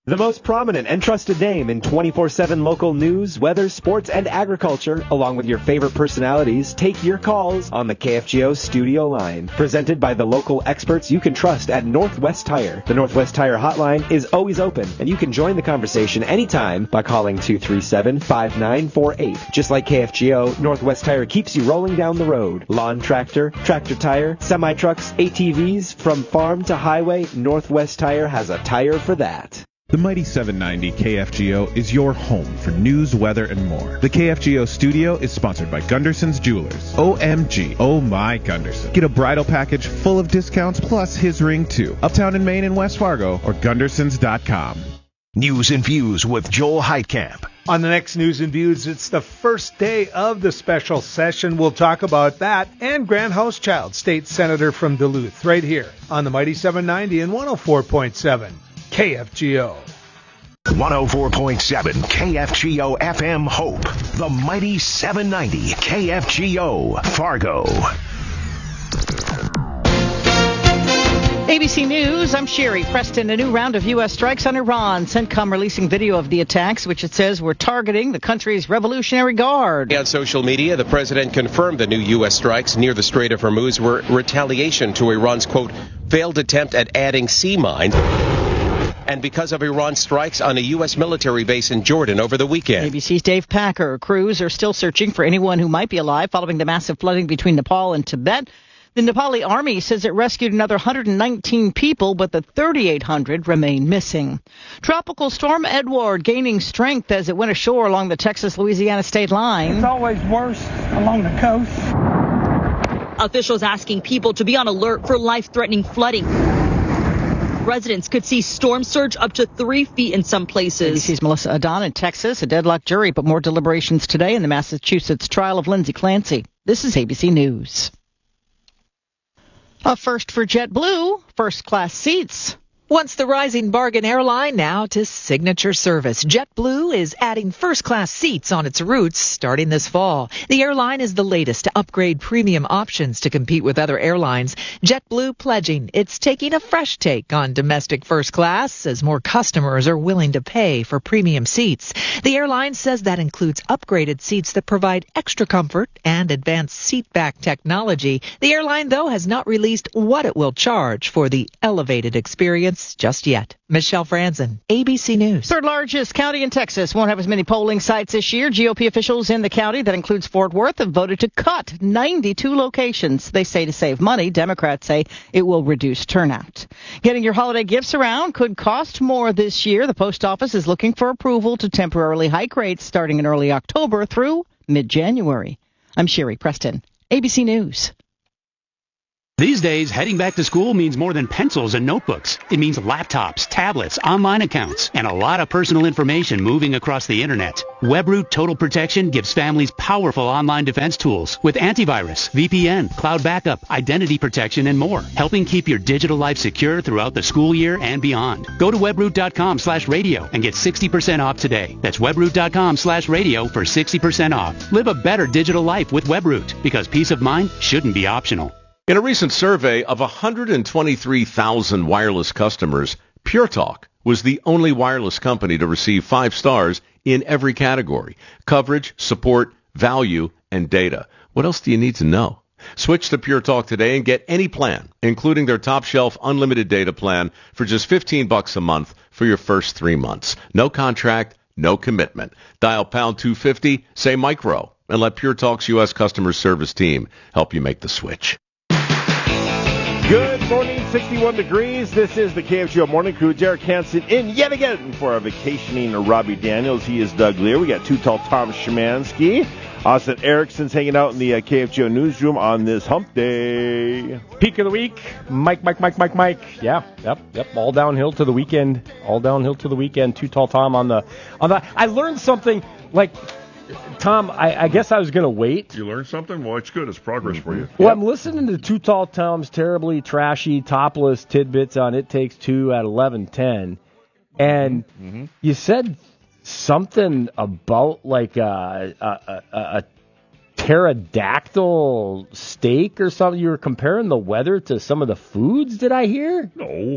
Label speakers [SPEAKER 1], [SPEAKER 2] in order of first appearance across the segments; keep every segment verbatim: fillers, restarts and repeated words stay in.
[SPEAKER 1] The most prominent and trusted name in twenty-four seven local news, weather, sports, and agriculture, along with your favorite personalities, take your calls on the K F G O studio line. Presented by the local experts you can trust at Northwest Tire. The Northwest Tire hotline is always open, and you can join the conversation anytime by calling two three seven, five nine four eight. Just like K F G O, Northwest Tire keeps you rolling down the road. Lawn tractor, tractor tire, semi-trucks, A T Vs, from farm to highway, Northwest Tire has a tire for that.
[SPEAKER 2] The Mighty seven ninety K F G O is your home for news, weather, and more. The K F G O studio is sponsored by Gunderson's Jewelers. O M G. Oh my Gunderson. Get a bridal package full of discounts plus his ring too. Uptown in Maine and West Fargo or Gundersons dot com.
[SPEAKER 3] News and Views with Joel Heitkamp.
[SPEAKER 4] On the next News and Views, it's the first day of the special session. We'll talk about that and Grant Hauschild, state senator from Duluth, right here on the Mighty seven ninety and one oh four point seven. K F G O.
[SPEAKER 3] one oh four point seven K F G O F M Hope. The Mighty seven ninety K F G O Fargo.
[SPEAKER 5] A B C News, I'm Sherry Preston. A new round of U S strikes on Iran. CENTCOM releasing video of the attacks, which it says were targeting the country's Revolutionary Guard.
[SPEAKER 6] On social media, the president confirmed the new U S strikes near the Strait of Hormuz were retaliation to Iran's, quote, failed attempt at adding sea mines, and because of Iran's strikes on a U S military base in Jordan over the weekend.
[SPEAKER 5] A B C's Dave Packer. Crews are still searching for anyone who might be alive following the massive flooding between Nepal and Tibet. The Nepali army says it rescued another one hundred nineteen people, but the thirty-eight hundred remain missing. Tropical storm Edward gaining strength as it went ashore along the Texas-Louisiana state line.
[SPEAKER 7] It's always worse along the coast.
[SPEAKER 8] Officials asking people to be on alert for life-threatening flooding. Residents could see storm surge up to three feet in some places.
[SPEAKER 5] A B C's Melissa Adon in Texas, a deadlocked jury, but more deliberations today in the Massachusetts trial of Lindsay Clancy. This is A B C News. A first for JetBlue, first-class seats.
[SPEAKER 9] Once the rising bargain airline, now to signature service. JetBlue is adding first-class seats on its routes starting this fall. The airline is the latest to upgrade premium options to compete with other airlines. JetBlue pledging it's taking a fresh take on domestic first class as more customers are willing to pay for premium seats. The airline says that includes upgraded seats that provide extra comfort and advanced seat back technology. The airline, though, has not released what it will charge for the elevated experience just yet. Michelle Franzen, A B C News.
[SPEAKER 5] Third largest county in Texas won't have as many polling sites this year. G O P officials in the county, that includes Fort Worth, have voted to cut ninety-two locations. They say to save money. Democrats say it will reduce turnout. Getting your holiday gifts around could cost more this year. The post office is looking for approval to temporarily hike rates starting in early October through mid-January. I'm Sherry Preston, A B C News.
[SPEAKER 10] These days, heading back to school means more than pencils and notebooks. It means laptops, tablets, online accounts, and a lot of personal information moving across the internet. WebRoot Total Protection gives families powerful online defense tools with antivirus, V P N, cloud backup, identity protection, and more, helping keep your digital life secure throughout the school year and beyond. Go to webroot.com slash radio and get sixty percent off today. That's webroot.com slash radio for sixty percent off. Live a better digital life with WebRoot, because peace of mind shouldn't be optional.
[SPEAKER 11] In a recent survey of one hundred twenty-three thousand wireless customers, Pure Talk was the only wireless company to receive five stars in every category: coverage, support, value, and data. What else do you need to know? Switch to Pure Talk today and get any plan, including their top shelf unlimited data plan, for just fifteen bucks a month for your first three months. No contract, no commitment. Dial pound two fifty, say micro, and let Pure Talk's U S customer service team help you make the switch.
[SPEAKER 12] Good morning, sixty-one degrees. This is the K F G O Morning Crew. Derek Hansen in yet again for our vacationing Robbie Daniels. He is Doug Lear. We got Too Tall Tom Szymanski. Austin Erickson's hanging out in the uh, K F G O newsroom on this hump day.
[SPEAKER 13] Peak of the week, Mike, Mike, Mike, Mike, Mike. Yeah, yep, yep. All downhill to the weekend. All downhill to the weekend. Too Tall Tom on the on the. I learned something like. Tom, I, I guess I was going to wait.
[SPEAKER 14] You learned something? Well, it's good. It's progress for you.
[SPEAKER 13] Well, yep. I'm listening to Too Tall Tom's terribly trashy, topless tidbits on It Takes Two at eleven ten, and mm-hmm. you said something about like a, a, a, a pterodactyl steak or something. You were comparing the weather to some of the foods, did I hear?
[SPEAKER 14] No.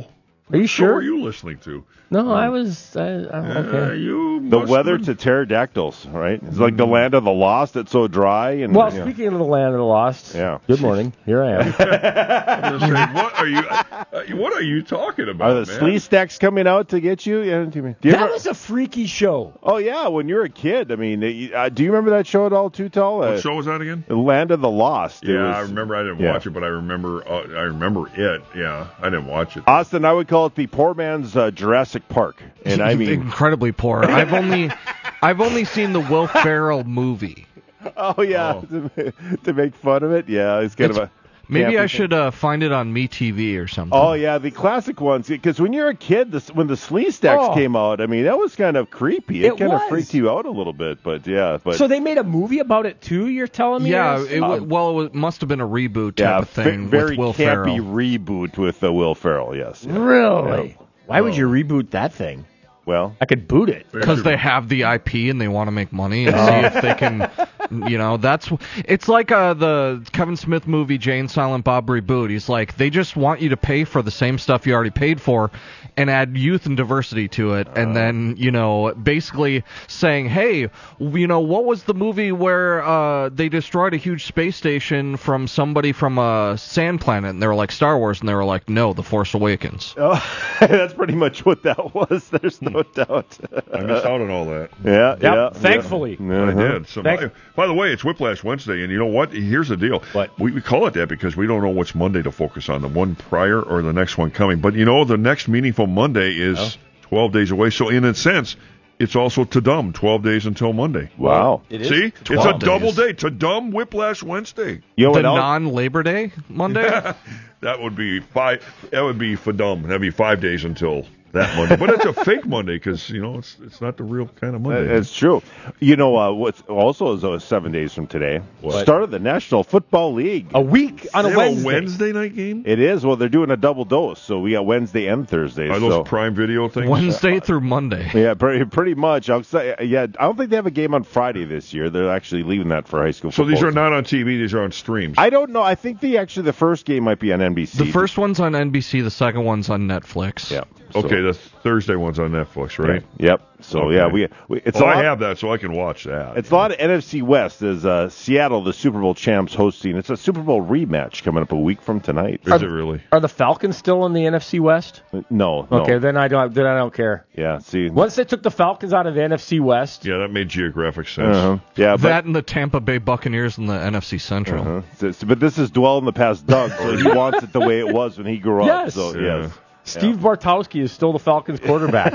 [SPEAKER 13] Are you
[SPEAKER 14] What
[SPEAKER 13] sure?
[SPEAKER 14] show are you listening to?
[SPEAKER 13] No, I was. I, I, okay.
[SPEAKER 14] Uh, you
[SPEAKER 12] The
[SPEAKER 14] must
[SPEAKER 12] weather
[SPEAKER 14] have
[SPEAKER 12] to pterodactyls, right? It's like the land of the lost. It's so dry. And
[SPEAKER 13] Well,
[SPEAKER 12] you know.
[SPEAKER 13] speaking of the land of the lost,
[SPEAKER 12] Yeah.
[SPEAKER 13] good morning. Here I am.
[SPEAKER 14] been saying, what are you? Uh, what are you talking about,
[SPEAKER 12] Are the
[SPEAKER 14] man?
[SPEAKER 12] slee stacks coming out to get you? Yeah, do you, do you
[SPEAKER 13] That
[SPEAKER 12] remember-
[SPEAKER 13] was a freaky show.
[SPEAKER 12] Oh yeah, when you were a kid. I mean, uh, do you remember that show at all, Too Tall?
[SPEAKER 14] What
[SPEAKER 12] Uh,
[SPEAKER 14] show was that again?
[SPEAKER 12] The Land of the Lost. It
[SPEAKER 14] Yeah,
[SPEAKER 12] was-
[SPEAKER 14] I remember. I didn't
[SPEAKER 12] yeah.
[SPEAKER 14] watch it, but I remember. Uh, I remember it. Yeah, I didn't watch it.
[SPEAKER 12] Austin, I would call it the poor man's uh, Jurassic Park, and I mean,
[SPEAKER 15] incredibly poor. I've only, I've only seen the Will Ferrell movie.
[SPEAKER 12] oh yeah, to, to make fun of it. Yeah, it's kind
[SPEAKER 15] It's-
[SPEAKER 12] of a.
[SPEAKER 15] Maybe
[SPEAKER 12] campy
[SPEAKER 15] I
[SPEAKER 12] thing.
[SPEAKER 15] should uh, find it on MeTV or something.
[SPEAKER 12] Oh yeah, the classic ones. Because when you're a kid, this, when the Slee Stacks
[SPEAKER 13] Oh.
[SPEAKER 12] came out, I mean, that was kind of creepy. It,
[SPEAKER 13] It
[SPEAKER 12] kind
[SPEAKER 13] was.
[SPEAKER 12] of freaked you out a little bit. But yeah, but
[SPEAKER 13] So they made a movie about it too. You're telling me?
[SPEAKER 15] yeah.
[SPEAKER 13] Ernest?
[SPEAKER 15] It, w- well, it was, must have been a reboot type
[SPEAKER 12] yeah,
[SPEAKER 15] of thing
[SPEAKER 12] fa- very
[SPEAKER 15] with Will
[SPEAKER 12] campy
[SPEAKER 15] Ferrell.
[SPEAKER 12] reboot with uh, Will Ferrell. Yes. Yeah.
[SPEAKER 13] Really?
[SPEAKER 12] Yeah.
[SPEAKER 13] Why would you reboot that thing?
[SPEAKER 12] Well,
[SPEAKER 13] I could boot it.
[SPEAKER 15] Because they have the I P and they want to make money and see if they can, you know, that's it's like uh, the Kevin Smith movie Jane Silent Bob reboot. He's like, they just want you to pay for the same stuff you already paid for and add youth and diversity to it, and then, you know, basically saying, hey, you know, what was the movie where uh, they destroyed a huge space station from somebody from a sand planet, and they were like Star Wars, and they were like, no, The Force Awakens.
[SPEAKER 12] Oh, that's pretty much what that was. There's no doubt.
[SPEAKER 14] I missed out on all that.
[SPEAKER 12] Yeah,
[SPEAKER 13] Yep,
[SPEAKER 12] yeah.
[SPEAKER 13] thankfully.
[SPEAKER 12] Yeah.
[SPEAKER 14] I
[SPEAKER 12] Uh-huh.
[SPEAKER 14] did. So
[SPEAKER 13] Thanks.
[SPEAKER 14] my, by the way, it's Whiplash Wednesday, and you know what? Here's the deal.
[SPEAKER 13] What?
[SPEAKER 14] We, we call it that because we don't know which Monday to focus on, the one prior or the next one coming. But you know, the next meaningful Monday is
[SPEAKER 12] Oh.
[SPEAKER 14] twelve days away. So in a sense, it's also Tudum, twelve days until Monday.
[SPEAKER 12] Wow.
[SPEAKER 13] It is
[SPEAKER 14] See? It's a
[SPEAKER 15] twelve
[SPEAKER 14] double
[SPEAKER 15] days.
[SPEAKER 14] day. Tudum Whiplash Wednesday.
[SPEAKER 12] You know
[SPEAKER 15] The
[SPEAKER 12] what else?
[SPEAKER 15] non-Labor Day Monday?
[SPEAKER 14] That would be five. That would be Fadum. That'd be five days until that Monday. But it's a fake Monday because you know it's it's not the real kind of Monday.
[SPEAKER 12] It's true. You know uh, what's also is uh, seven days from today?
[SPEAKER 14] What?
[SPEAKER 12] Start of the National Football League.
[SPEAKER 13] A week on
[SPEAKER 14] They
[SPEAKER 13] a
[SPEAKER 14] have
[SPEAKER 13] Wednesday.
[SPEAKER 14] Wednesday night game.
[SPEAKER 12] It is. Well, they're doing a double dose, so we got Wednesday and Thursday.
[SPEAKER 14] Are those
[SPEAKER 12] so.
[SPEAKER 14] Prime Video things?
[SPEAKER 15] Wednesday through Monday.
[SPEAKER 12] Yeah, pretty, pretty much. I'll say, yeah, I don't think they have a game on Friday this year. They're actually leaving that for high school
[SPEAKER 14] So
[SPEAKER 12] football.
[SPEAKER 14] these are not on T V. These are on streams.
[SPEAKER 12] I don't know. I think the actually the first game might be on N B C.
[SPEAKER 15] The first one's on N B C, the second one's on Netflix.
[SPEAKER 12] Yeah. So-
[SPEAKER 14] Okay, the Thursday one's on Netflix, right?
[SPEAKER 12] Yep. So
[SPEAKER 14] Okay.
[SPEAKER 12] yeah, we, we it's
[SPEAKER 14] well,
[SPEAKER 12] a lot,
[SPEAKER 14] I have that, so I can watch that.
[SPEAKER 12] It's a lot of N F C West as uh, Seattle, the Super Bowl champs, hosting. It's a Super Bowl rematch coming up a week from tonight.
[SPEAKER 14] Is it really?
[SPEAKER 13] Are the Falcons still in the N F C West?
[SPEAKER 12] No. no.
[SPEAKER 13] Okay, then I don't. Then I don't care.
[SPEAKER 12] Yeah. See.
[SPEAKER 13] Once they took the Falcons out of the N F C West,
[SPEAKER 14] Yeah, that made geographic sense.
[SPEAKER 12] Uh-huh. Yeah. But,
[SPEAKER 15] That and the Tampa Bay Buccaneers in the N F C Central.
[SPEAKER 12] uh-huh. So- so- but this is dwell in the past, Doug. So he wants it the way it was when he grew up.
[SPEAKER 13] Yes.
[SPEAKER 12] So
[SPEAKER 14] Yeah.
[SPEAKER 12] yes.
[SPEAKER 13] Steve Bartowski is still the Falcons quarterback.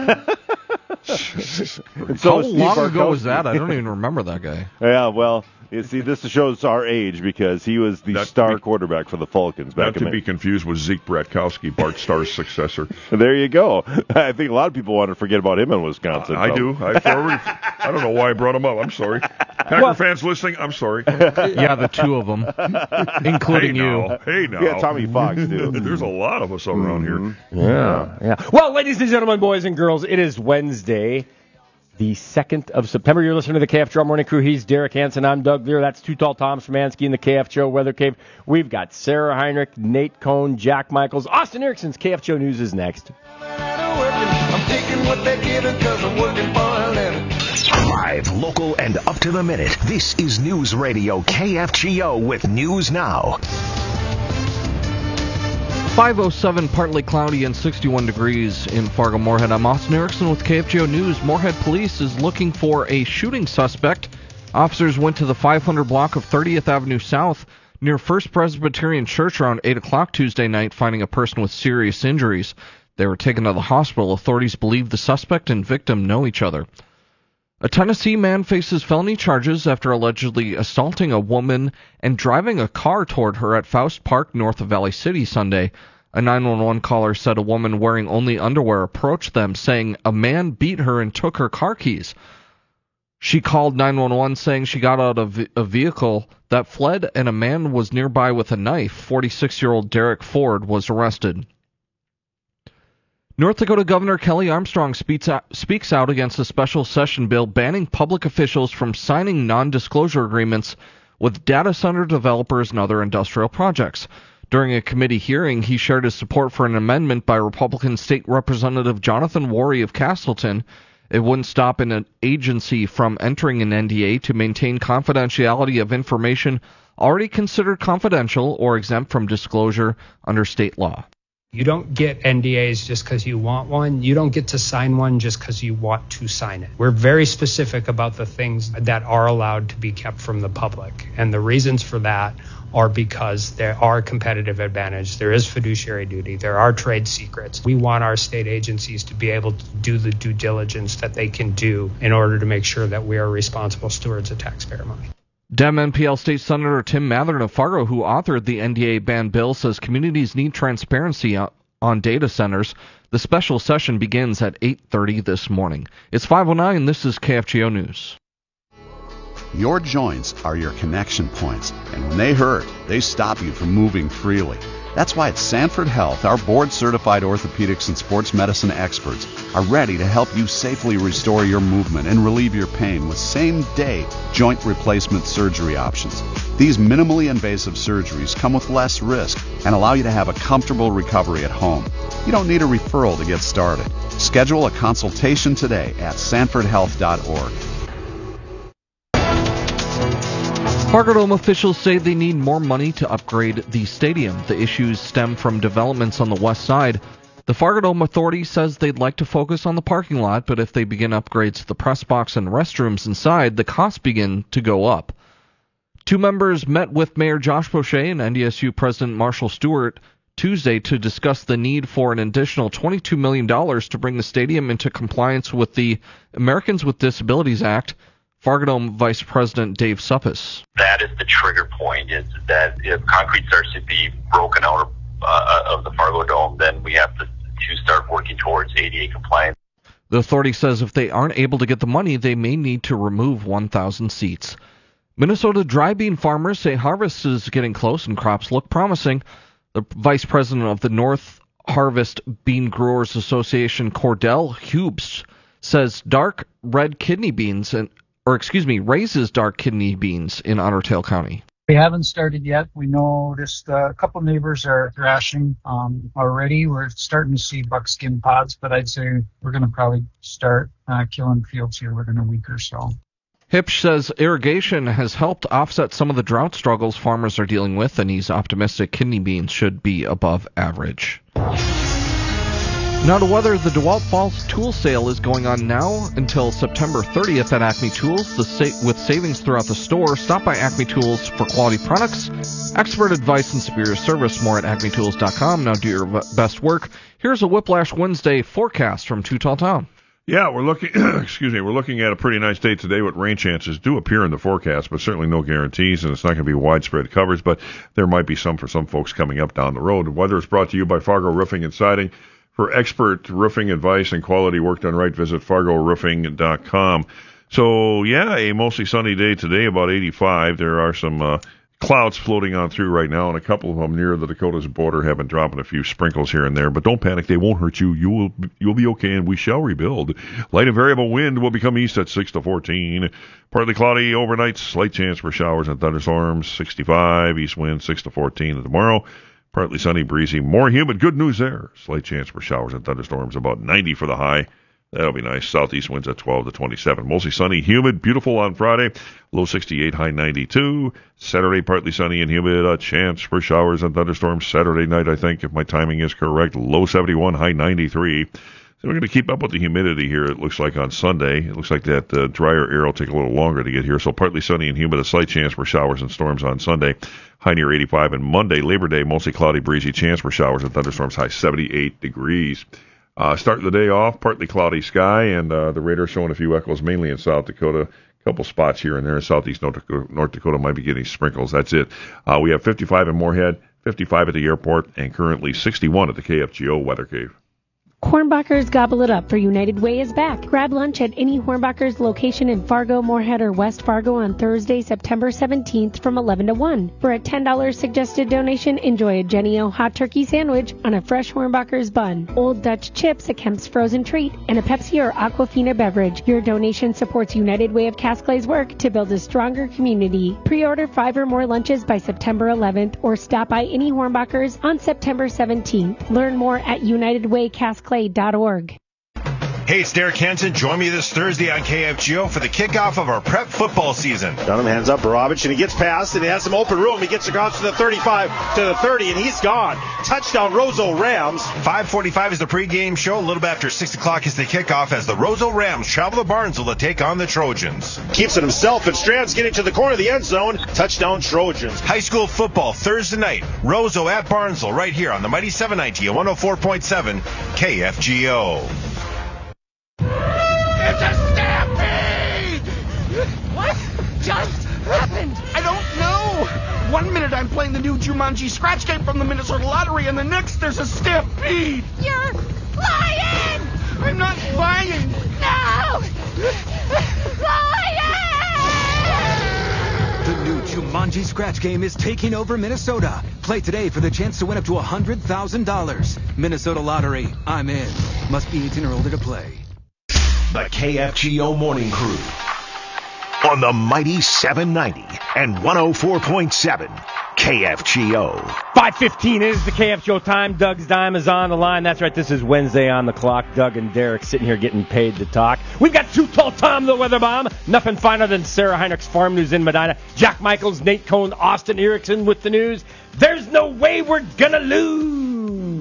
[SPEAKER 12] And so
[SPEAKER 15] How
[SPEAKER 12] is Steve
[SPEAKER 15] long ago
[SPEAKER 12] Bartkowski.
[SPEAKER 15] was that? I don't even remember that guy.
[SPEAKER 12] Yeah, well, you see, this shows our age because he was the
[SPEAKER 14] That
[SPEAKER 12] star
[SPEAKER 14] be-
[SPEAKER 12] quarterback for the Falcons back
[SPEAKER 14] Not to
[SPEAKER 12] in
[SPEAKER 14] be
[SPEAKER 12] the...
[SPEAKER 14] confused with Zeke Bratkowski, Bart Starr's successor.
[SPEAKER 12] There you go. I think a lot of people want to forget about him in Wisconsin.
[SPEAKER 14] I
[SPEAKER 12] so.
[SPEAKER 14] do. I, already, I don't know why I brought him up. I'm sorry. Packer
[SPEAKER 13] Well-
[SPEAKER 14] fans listening, I'm sorry.
[SPEAKER 15] Yeah, the two of them, including
[SPEAKER 14] hey
[SPEAKER 15] you.
[SPEAKER 14] now. Hey now.
[SPEAKER 12] Yeah, Tommy Fox, too.
[SPEAKER 14] There's a lot of us around here.
[SPEAKER 13] Yeah, yeah. Well, ladies and gentlemen, boys and girls, it is Wednesday, the second of September. You're listening to the K F G O Morning Crew. He's Derek Hansen. I'm Doug Lear. That's Too Tall Tom Szymanski in the K F G O Weather Cave. We've got Sarah Heinrich, Nate Cohn, Jack Michaels, Austin Erickson's K F G O News is next.
[SPEAKER 3] I'm taking what they're giving because I'm working for a living. Live, local, and up to the minute. This is News Radio K F G O with News Now.
[SPEAKER 15] five oh seven, partly cloudy and sixty-one degrees in Fargo-Moorhead. I'm Austin Erickson with K F G O News. Moorhead Police is looking for a shooting suspect. Officers went to the five hundred block of thirtieth Avenue South near First Presbyterian Church around eight o'clock Tuesday night, finding a person with serious injuries. They were taken to the hospital. Authorities believe the suspect and victim know each other. A Tennessee man faces felony charges after allegedly assaulting a woman and driving a car toward her at Faust Park north of Valley City Sunday. A nine one one caller said a woman wearing only underwear approached them, saying a man beat her and took her car keys. She called nine one one saying she got out of a vehicle that fled and a man was nearby with a knife. forty-six-year-old Derek Ford was arrested. North Dakota Governor Kelly Armstrong speaks out, speaks out against a special session bill banning public officials from signing non-disclosure agreements with data center developers and other industrial projects. During a committee hearing, he shared his support for an amendment by Republican State Representative Jonathan Worry of Castleton. It wouldn't stop an agency from entering an N D A to maintain confidentiality of information already considered confidential or exempt from disclosure under state law.
[SPEAKER 16] You don't get N D As just because you want one. You don't get to sign one just because you want to sign it. We're very specific about the things that are allowed to be kept from the public. And the reasons for that are because there are competitive advantage, there is fiduciary duty, there are trade secrets. We want our state agencies to be able to do the due diligence that they can do in order to make sure that we are responsible stewards of taxpayer money.
[SPEAKER 15] Dem N P L State Senator Tim Mathern of Fargo, who authored the N D A ban bill, says communities need transparency on data centers. The special session begins at eight thirty this morning. It's five oh nine. This is K F G O News.
[SPEAKER 17] Your joints are your connection points, and when they hurt, they stop you from moving freely. That's why at Sanford Health, our board-certified orthopedics and sports medicine experts are ready to help you safely restore your movement and relieve your pain with same-day joint replacement surgery options. These minimally invasive surgeries come with less risk and allow you to have a comfortable recovery at home. You don't need a referral to get started. Schedule a consultation today at sanford health dot org.
[SPEAKER 15] Fargo Dome officials say they need more money to upgrade the stadium. The issues stem from developments on the west side. The Fargo Dome Authority says they'd like to focus on the parking lot, but if they begin upgrades to the press box and restrooms inside, the costs begin to go up. Two members met with Mayor Josh Boucher and N D S U President Marshall Stewart Tuesday to discuss the need for an additional twenty-two million dollars to bring the stadium into compliance with the Americans with Disabilities Act. Fargo Dome Vice President Dave Suppis.
[SPEAKER 18] That is the trigger point, is that if concrete starts to be broken out of, uh, of the Fargo Dome, then we have to, to start working towards A D A compliance.
[SPEAKER 15] The authority says if they aren't able to get the money, they may need to remove one thousand seats. Minnesota dry bean farmers say harvest is getting close and crops look promising. The Vice President of the North Harvest Bean Growers Association, Cordell Hubes, says dark red kidney beans and or excuse me, raises dark kidney beans in Otter Tail County.
[SPEAKER 19] We haven't started yet. We noticed uh, a couple neighbors are thrashing um, already. We're starting to see buckskin pods, but I'd say we're going to probably start uh, killing fields here within a week or so.
[SPEAKER 15] Hipsch says irrigation has helped offset some of the drought struggles farmers are dealing with, and he's optimistic kidney beans should be above average. Now to weather, the DeWalt Falls Tool Sale is going on now until September thirtieth at Acme Tools. The sa- with savings throughout the store, stop by Acme Tools for quality products, expert advice, and superior service. More at acme tools dot com. Now do your best work. Here's a Whiplash Wednesday forecast from Too Tall Town.
[SPEAKER 14] Yeah, we're looking. excuse me, we're looking at a pretty nice day today. With rain chances do appear in the forecast, but certainly no guarantees, and it's not going to be widespread coverage. But there might be some for some folks coming up down the road. The weather is brought to you by Fargo Roofing and Siding. For expert roofing advice and quality work done right, visit fargo roofing dot com. So, yeah, a mostly sunny day today, about eighty-five. There are some uh, clouds floating on through right now, and a couple of them near the Dakotas border have been dropping a few sprinkles here and there. But don't panic, they won't hurt you. You will you'll be okay, and we shall rebuild. Light and variable wind will become east at six to fourteen. Partly cloudy overnight, slight chance for showers and thunderstorms, sixty-five. East wind six to fourteen tomorrow. Partly sunny, breezy, more humid. Good news there. Slight chance for showers and thunderstorms, about ninety for the high. That'll be nice. Southeast winds at twelve to twenty-seven. Mostly sunny, humid, beautiful on Friday. Low sixty-eight, high ninety-two. Saturday, partly sunny and humid. A chance for showers and thunderstorms Saturday night, I think, if my timing is correct. Low seventy-one, high ninety-three. So we're going to keep up with the humidity here, it looks like, on Sunday. It looks like that uh, drier air will take a little longer to get here. So partly sunny and humid, a slight chance for showers and storms on Sunday. High near eighty-five. And Monday, Labor Day, mostly cloudy, breezy, chance for showers and thunderstorms, high seventy-eight degrees. Uh, starting the day off, partly cloudy sky, and uh, the radar showing a few echoes, mainly in South Dakota. A couple spots here and there in southeast North Dakota, North Dakota might be getting sprinkles. That's it. Uh, we have fifty-five in Moorhead, fifty-five at the airport, and currently sixty-one at the K F G O Weather Cave.
[SPEAKER 20] Hornbachers gobble it up, for United Way is back. Grab lunch at any Hornbachers location in Fargo, Moorhead, or West Fargo on Thursday, September seventeenth from eleven to one. For a ten dollars suggested donation, enjoy a Jenny O hot turkey sandwich on a fresh Hornbachers bun, Old Dutch chips, a Kemp's frozen treat, and a Pepsi or Aquafina beverage. Your donation supports United Way of Casclay's work to build a stronger community. Pre-order five or more lunches by September eleventh or stop by any Hornbachers on September seventeenth. Learn more at united way casclay dot org.
[SPEAKER 21] Hey, it's Derek Hansen. Join me this Thursday on K F G O for the kickoff of our prep football season.
[SPEAKER 12] Dunham hands up Borovich, and he gets past, and he has some open room. He gets across to the thirty-five, to the thirty, and he's gone. Touchdown, Roseau Rams.
[SPEAKER 21] five forty-five is the pregame show. A little bit after six o'clock is the kickoff as the Roseau Rams travel to Barnesville to take on the Trojans.
[SPEAKER 12] Keeps it himself, and Strand's getting to the corner of the end zone. Touchdown, Trojans.
[SPEAKER 21] High school football Thursday night. Roseau at Barnesville right here on the Mighty seven ninety and one oh four point seven K F G O.
[SPEAKER 22] It's a stampede! What just happened? I don't know. One minute I'm playing the new Jumanji scratch game from the Minnesota Lottery, and the next there's a stampede. You're lying! I'm not lying. No! Lying!
[SPEAKER 23] The new Jumanji scratch game is taking over Minnesota. Play today for the chance to win up to one hundred thousand dollars. Minnesota Lottery. I'm in. Must be eighteen or older to play.
[SPEAKER 3] The K F G O Morning Crew on the Mighty seven ninety and one oh four point seven K F G O.
[SPEAKER 13] five fifteen is the K F G O time. Doug's Dime is on the line. That's right, this is Wednesday on the clock. Doug and Derek sitting here getting paid to talk. We've got Too Tall Tom, the weather bomb. Nothing finer than Sarah Heinrich's Farm News in Medina. Jack Michaels, Nate Cohn, Austin Erickson with the news. There's no way we're gonna lose.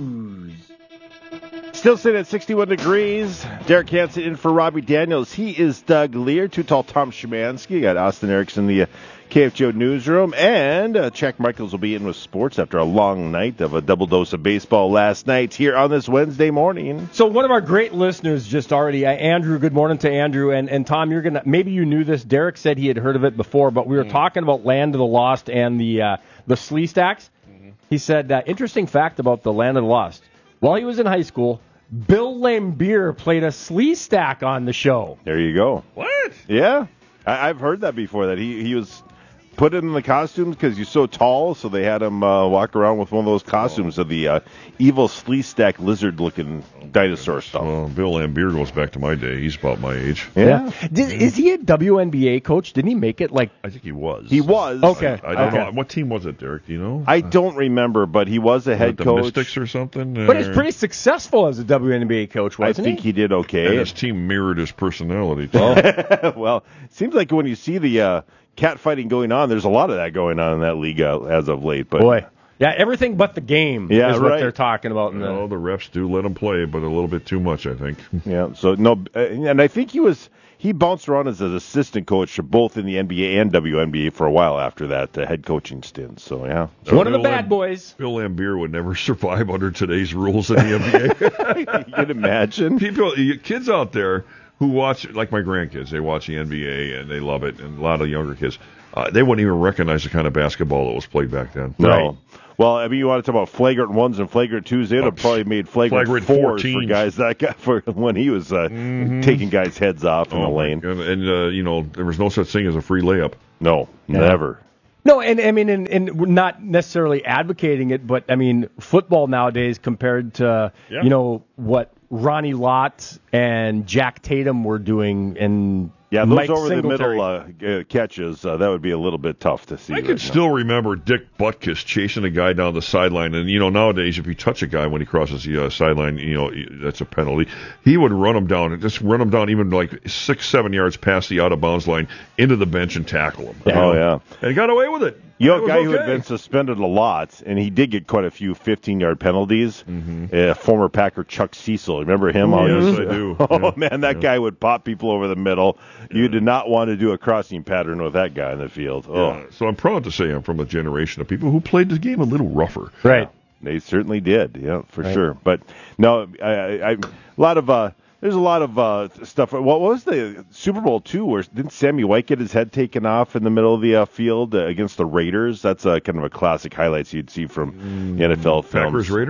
[SPEAKER 12] Still sitting at sixty-one degrees. Derek Hansen in for Robbie Daniels. He is Doug Lear. Too Tall Tom Szymanski. Got Austin Erickson in the uh, K F G O newsroom. And uh, Jack Michaels will be in with sports after a long night of a double dose of baseball last night here on this Wednesday morning.
[SPEAKER 13] So one of our great listeners just already, uh, Andrew, good morning to Andrew. And, and Tom, you're going to, maybe you knew this. Derek said he had heard of it before, but we were mm. talking about Land of the Lost and the, uh, the Slee Stacks. Mm-hmm. He said, uh, interesting fact about the Land of the Lost. While he was in high school, Bill Laimbeer played a Slee Stack on the show.
[SPEAKER 12] There you go.
[SPEAKER 14] What?
[SPEAKER 12] Yeah. I, I've heard that before, that he, he was put in the costumes because he's so tall, so they had him uh, walk around with one of those costumes oh. of the uh, evil Slee Stack lizard-looking dinosaur stuff.
[SPEAKER 14] Well, Bill Laimbeer goes back to my day. He's about my age.
[SPEAKER 12] Yeah.
[SPEAKER 13] yeah. Did, is he a W N B A coach? Didn't he make it like...
[SPEAKER 14] I think he was.
[SPEAKER 12] He was.
[SPEAKER 13] Okay.
[SPEAKER 14] I, I don't
[SPEAKER 13] okay.
[SPEAKER 14] know. What team was it, Derek? Do you know?
[SPEAKER 12] I don't remember, but he was a head
[SPEAKER 14] the
[SPEAKER 12] coach.
[SPEAKER 14] Mystics or something?
[SPEAKER 13] But he's pretty successful as a W N B A coach, wasn't
[SPEAKER 12] he? I think
[SPEAKER 13] he?
[SPEAKER 12] he did okay.
[SPEAKER 14] And his team mirrored his personality, too.
[SPEAKER 12] Well, it seems like when you see the... Uh, cat fighting going on, there's a lot of that going on in that league uh, as of late. But
[SPEAKER 13] boy, yeah, everything but the game
[SPEAKER 12] yeah,
[SPEAKER 13] is
[SPEAKER 12] right.
[SPEAKER 13] what they're talking about. In the...
[SPEAKER 14] Well, the refs do let him play, but a little bit too much, I think.
[SPEAKER 12] Yeah, so no, uh, and I think he was he bounced around as an assistant coach both in the N B A and W N B A for a while after that uh, head coaching stint. So yeah,
[SPEAKER 13] so one Bill of the bad Lam- boys.
[SPEAKER 14] Bill Laimbeer would never survive under today's rules in the N B
[SPEAKER 12] A. You can imagine
[SPEAKER 14] people, kids out there who watch, like my grandkids, they watch the N B A and they love it, and a lot of younger kids. Uh, they wouldn't even recognize the kind of basketball that was played back then.
[SPEAKER 12] No.
[SPEAKER 14] Right.
[SPEAKER 12] Well, I mean, you want to talk about flagrant ones and flagrant twos. They would have probably made flagrant,
[SPEAKER 14] flagrant
[SPEAKER 12] fours
[SPEAKER 14] fourteens.
[SPEAKER 12] for guys that got for when he was uh,
[SPEAKER 14] mm-hmm.
[SPEAKER 12] taking guys' heads off in
[SPEAKER 14] oh
[SPEAKER 12] the lane.
[SPEAKER 14] And, and uh, you know, there was no such thing as a free layup.
[SPEAKER 12] No,
[SPEAKER 13] yeah.
[SPEAKER 12] never.
[SPEAKER 13] No, and I mean, and, and we're not necessarily advocating it, but I mean, football nowadays compared to
[SPEAKER 14] yeah.
[SPEAKER 13] you know what Ronnie Lott and Jack Tatum were doing, and
[SPEAKER 12] yeah, those
[SPEAKER 13] Mike
[SPEAKER 12] over
[SPEAKER 13] Singletary.
[SPEAKER 12] the middle uh, catches, uh, that would be a little bit tough to see.
[SPEAKER 14] I
[SPEAKER 12] right
[SPEAKER 14] can
[SPEAKER 12] now.
[SPEAKER 14] still remember Dick Butkus chasing a guy down the sideline, and you know nowadays if you touch a guy when he crosses the uh, sideline, you know that's a penalty. He would run him down, and just run him down even like six, seven yards past the out of bounds line into the bench and tackle him.
[SPEAKER 12] Yeah. Oh yeah,
[SPEAKER 14] and he got away with it.
[SPEAKER 12] You know, a guy
[SPEAKER 14] okay.
[SPEAKER 12] who had been suspended a lot, and he did get quite a few fifteen-yard penalties.
[SPEAKER 14] Mm-hmm.
[SPEAKER 12] Uh, former Packer Chuck Cecil, remember him?
[SPEAKER 14] Oh, yes,
[SPEAKER 12] was,
[SPEAKER 14] I do.
[SPEAKER 12] Oh
[SPEAKER 14] yeah.
[SPEAKER 12] man, that yeah. guy would pop people over the middle. Yeah. You did not want to do a crossing pattern with that guy in the field. Oh,
[SPEAKER 14] yeah. So I'm proud to say I'm from a generation of people who played the game a little rougher.
[SPEAKER 13] Right.
[SPEAKER 12] They certainly did. Yeah, for
[SPEAKER 13] right.
[SPEAKER 12] sure. But no, I, I, I a lot of. Uh, There's a lot of uh, stuff. What was the Super Bowl two? Where didn't Sammy White get his head taken off in the middle of the uh, field uh, against the Raiders? That's uh, kind of a classic highlights you'd see from mm, the N F L films.
[SPEAKER 14] Packers Raiders.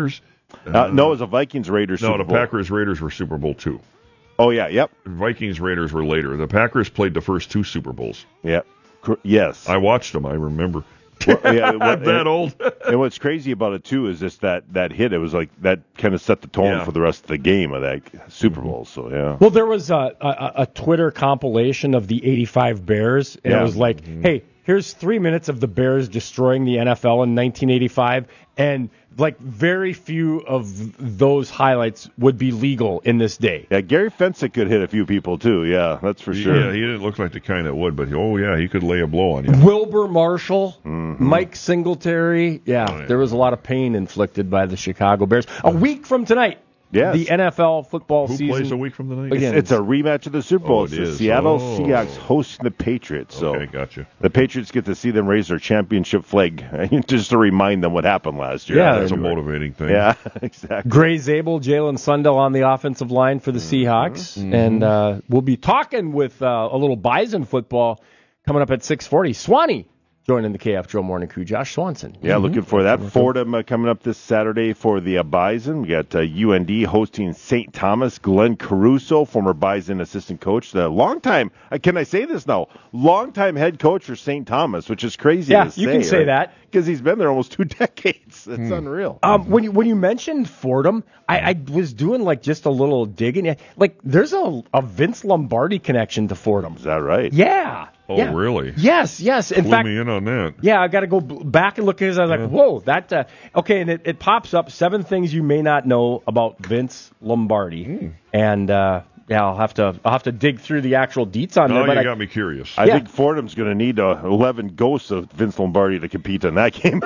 [SPEAKER 12] Uh, no, it was a Vikings Raiders
[SPEAKER 14] No,
[SPEAKER 12] Super
[SPEAKER 14] the
[SPEAKER 12] Bowl.
[SPEAKER 14] Packers Raiders were Super Bowl two.
[SPEAKER 12] Oh, yeah, yep.
[SPEAKER 14] Vikings Raiders were later. The Packers played the first two Super Bowls.
[SPEAKER 12] Yep. Yes.
[SPEAKER 14] I watched them, I remember.
[SPEAKER 12] Well, yeah, what,
[SPEAKER 14] I'm that
[SPEAKER 12] and,
[SPEAKER 14] old.
[SPEAKER 12] And what's crazy about it, too, is just that, that hit. It was like that kind of set the tone
[SPEAKER 14] Yeah.
[SPEAKER 12] for the rest of the game of that Super Bowl. So, yeah.
[SPEAKER 13] Well, there was a, a, a Twitter compilation of the eighty-five Bears, and
[SPEAKER 12] Yeah.
[SPEAKER 13] it was like,
[SPEAKER 14] Mm-hmm.
[SPEAKER 13] hey, here's three minutes of the Bears destroying the N F L in nineteen eighty-five, and like very few of those highlights would be legal in this day.
[SPEAKER 12] Yeah, Gary Fensick could hit a few people, too. Yeah, that's for sure.
[SPEAKER 14] Yeah, he didn't look like the kind that would, but oh, yeah, he could lay a blow on you.
[SPEAKER 13] Wilbur Marshall,
[SPEAKER 12] Mm-hmm.
[SPEAKER 13] Mike Singletary. Yeah,
[SPEAKER 14] Oh, yeah.
[SPEAKER 13] there was a lot of pain inflicted by the Chicago Bears. A week from tonight,
[SPEAKER 12] Yes.
[SPEAKER 13] the N F L football
[SPEAKER 14] Who
[SPEAKER 13] season.
[SPEAKER 14] plays a week from tonight?
[SPEAKER 12] It's,
[SPEAKER 13] Again,
[SPEAKER 12] it's a rematch of the Super Bowl.
[SPEAKER 14] Oh,
[SPEAKER 12] It's
[SPEAKER 14] it
[SPEAKER 12] the
[SPEAKER 14] is.
[SPEAKER 12] Seattle
[SPEAKER 14] Oh.
[SPEAKER 12] Seahawks hosting the Patriots. So
[SPEAKER 14] Okay, gotcha.
[SPEAKER 12] the Patriots get to see them raise their championship flag just to remind them what happened last year.
[SPEAKER 13] Yeah,
[SPEAKER 14] That's a motivating thing.
[SPEAKER 12] Yeah, exactly.
[SPEAKER 13] Gray Zabel, Jalen Sundell on the offensive line for the Seahawks.
[SPEAKER 14] Mm-hmm.
[SPEAKER 13] And uh, we'll be talking with uh, a little Bison football coming up at six forty. Swanee joining the K F Joe Morning Crew. Josh Swanson.
[SPEAKER 12] Yeah, looking for that. Fordham uh, coming up this Saturday for the uh, Bison. We got uh, U N D hosting Saint Thomas. Glenn Caruso, former Bison assistant coach, the longtime, uh, can I say this now, longtime head coach for Saint Thomas, which is crazy
[SPEAKER 13] Yeah,
[SPEAKER 12] to say.
[SPEAKER 13] you can say that.
[SPEAKER 12] Because he's been there almost two decades. It's
[SPEAKER 14] Hmm.
[SPEAKER 12] unreal.
[SPEAKER 13] Um, when you when you mentioned Fordham, I, I was doing like just a little digging. Like there's a, a Vince Lombardi connection to Fordham.
[SPEAKER 12] Is that right?
[SPEAKER 13] Yeah.
[SPEAKER 14] Oh,
[SPEAKER 13] yeah.
[SPEAKER 14] really?
[SPEAKER 13] Yes, yes. In
[SPEAKER 14] Clue
[SPEAKER 13] fact,
[SPEAKER 14] me in on that.
[SPEAKER 13] yeah, I got to go b- back and look at it. I was like, whoa, that. Uh, okay, and it, it pops up seven things you may not know about Vince Lombardi,
[SPEAKER 14] Hmm.
[SPEAKER 13] and uh, yeah, I'll have to I'll have to dig through the actual deets on
[SPEAKER 14] No,
[SPEAKER 13] there. But
[SPEAKER 14] you
[SPEAKER 13] I,
[SPEAKER 14] got me curious.
[SPEAKER 12] I
[SPEAKER 13] Yeah.
[SPEAKER 12] think Fordham's going to need uh, eleven ghosts of Vince Lombardi to compete in that game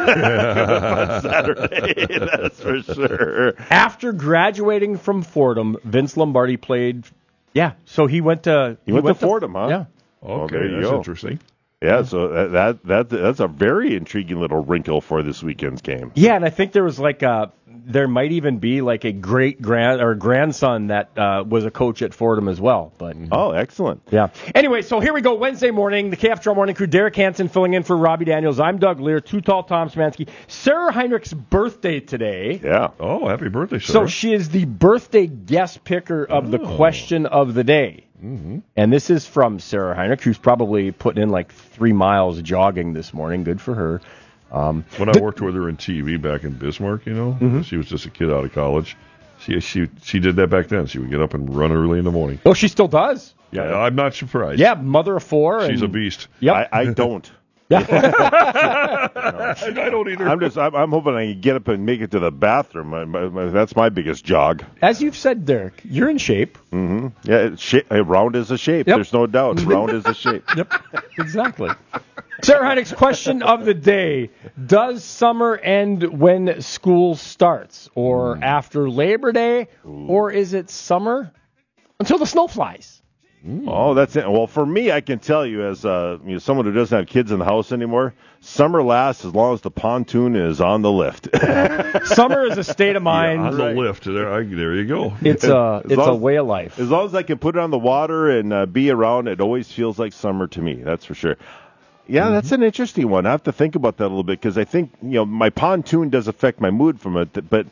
[SPEAKER 12] on Saturday. That's for sure.
[SPEAKER 13] after graduating from Fordham, Vince Lombardi played. Yeah, so he went to
[SPEAKER 12] He went to Fordham, huh?
[SPEAKER 13] Yeah.
[SPEAKER 14] Okay,
[SPEAKER 12] there you
[SPEAKER 14] that's
[SPEAKER 12] go.
[SPEAKER 14] interesting.
[SPEAKER 12] Yeah, so that, that that that's a very intriguing little wrinkle for this weekend's game.
[SPEAKER 13] Yeah, and I think there was like a, there might even be like a great grand or grandson that uh, was a coach at Fordham as well. But
[SPEAKER 12] Oh, excellent.
[SPEAKER 13] yeah. Anyway, so here we go. Wednesday morning, the K F Joe Morning Crew. Derek Hansen filling in for Robbie Daniels. I'm Doug Lear. Too Tall Tom Smansky. Sarah Heinrich's birthday today.
[SPEAKER 12] Yeah.
[SPEAKER 14] Oh, happy birthday, sir.
[SPEAKER 13] So she is the birthday guest picker of the question of the day.
[SPEAKER 14] Mm-hmm.
[SPEAKER 13] And this is from Sarah Heinrich, who's probably putting in like three miles jogging this morning. Good for her. Um,
[SPEAKER 14] When I worked with her in T V back in Bismarck, you know,
[SPEAKER 13] Mm-hmm.
[SPEAKER 14] she was just a kid out of college. She she she did that back then. She would get up and run early in the morning.
[SPEAKER 13] oh, she still does.
[SPEAKER 14] Yeah, I'm not surprised.
[SPEAKER 13] Yeah, mother of four.
[SPEAKER 14] She's
[SPEAKER 13] and,
[SPEAKER 14] a beast.
[SPEAKER 13] Yep.
[SPEAKER 12] I, I don't.
[SPEAKER 14] I don't either.
[SPEAKER 12] I'm just. I'm, I'm hoping I can get up and make it to the bathroom. My, my, my, that's my biggest jog.
[SPEAKER 13] As you've said, Derek, you're in shape.
[SPEAKER 12] Mm-hmm. Yeah, it's sh- round is a shape.
[SPEAKER 13] Yep.
[SPEAKER 12] There's no doubt. Round is a shape.
[SPEAKER 13] Yep, exactly. Sarah Heinrich's question of the day: does summer end when school starts, or after Labor Day, or is it summer until the snow flies?
[SPEAKER 12] Oh, that's it. Well, for me, I can tell you, as uh, you know, someone who doesn't have kids in the house anymore, summer lasts as long as the pontoon is on the lift.
[SPEAKER 13] Summer is a state of mind.
[SPEAKER 14] on the
[SPEAKER 12] Right.
[SPEAKER 14] lift. There, I, there you go.
[SPEAKER 13] It's a
[SPEAKER 12] As
[SPEAKER 13] it's
[SPEAKER 12] long
[SPEAKER 13] a
[SPEAKER 12] as-
[SPEAKER 13] way of life.
[SPEAKER 12] As long as I can put it on the water and uh, be around, it always feels like summer to me. That's for sure. Yeah, that's an interesting one. I have to think about that a little bit because I think, you know, my pontoon does affect my mood from it. But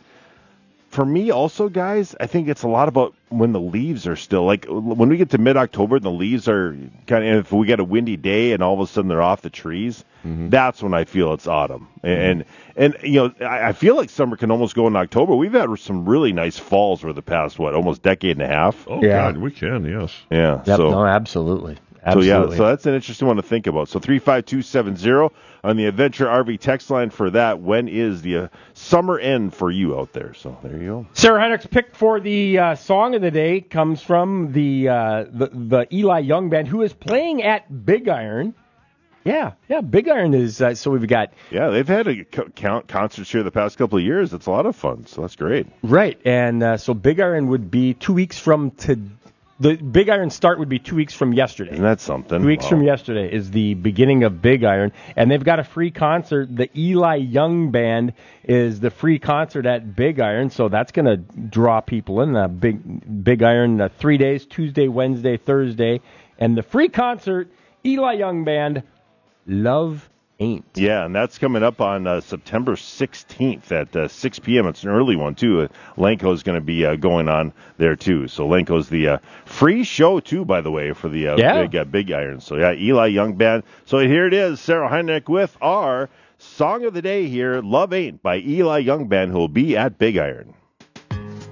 [SPEAKER 12] for me also, guys, I think it's a lot about when the leaves are still, like when we get to mid-October and the leaves are kind of, if we get a windy day and all of a sudden they're off the trees, that's when I feel it's autumn. And, and you know, I, I feel like summer can almost go in October. We've had some really nice falls for the past, what, almost decade and a half.
[SPEAKER 14] Oh,
[SPEAKER 13] Yeah.
[SPEAKER 14] God, we can, yes.
[SPEAKER 12] Yeah.
[SPEAKER 13] Yep,
[SPEAKER 12] so.
[SPEAKER 13] no, absolutely.
[SPEAKER 12] So yeah,
[SPEAKER 13] Absolutely.
[SPEAKER 12] so that's an interesting one to think about. So three five two seven zero on the Adventure R V text line for that. When is the uh, summer end for you out there? So there you go.
[SPEAKER 13] Sarah Heinrich's pick for the uh, song of the day comes from the, uh, the the Eli Young Band, who is playing at Big Iron. Yeah, yeah, Big Iron is. Uh, so we've got
[SPEAKER 12] Yeah, they've had a co- count concerts here the past couple of years. It's a lot of fun. So that's great.
[SPEAKER 13] right, and uh, so Big Iron would be two weeks from to the Big Iron start would be two weeks from yesterday.
[SPEAKER 12] Isn't that something?
[SPEAKER 13] Two weeks
[SPEAKER 12] Wow.
[SPEAKER 13] from yesterday is the beginning of Big Iron, and they've got a free concert. The Eli Young Band is the free concert at Big Iron, so that's going to draw people in. The Big Big Iron, uh, three days, Tuesday, Wednesday, Thursday, and the free concert, Eli Young Band, Love
[SPEAKER 12] Ain't. Yeah, and that's coming up on uh, September sixteenth at uh, six p.m. It's an early one, too. Uh, Lenko is going to be uh, going on there, too. So Lenko's the uh, free show, too, by the way, for the uh,
[SPEAKER 13] yeah.
[SPEAKER 12] big, uh, big Iron. So, yeah, Eli Young Band. So here it is, Sarah Heineck with our Song of the Day here, Love Ain't by Eli Young Band, who will be at Big Iron.